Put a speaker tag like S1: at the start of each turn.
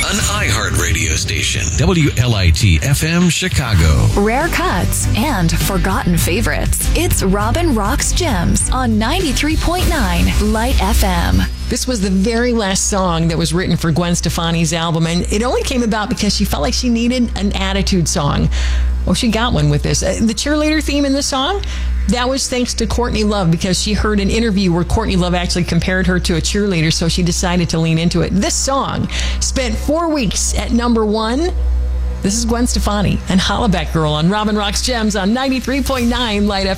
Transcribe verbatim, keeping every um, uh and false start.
S1: An iHeart radio station. W L I T F M Chicago.
S2: Rare cuts and forgotten favorites. It's Robin Rocks Gems on ninety-three point nine Light F M.
S3: This was the very last song that was written for Gwen Stefani's album, and it only came about because she felt like she needed an attitude song. Well, she got one with this. Uh, the cheerleader theme in the song, that was thanks to Courtney Love, because she heard an interview where Courtney Love actually compared her to a cheerleader, so she decided to lean into it. This song spent four weeks at number one. This is Gwen Stefani and Hollaback Girl on Robin Rocks Gems on ninety-three point nine Light F M.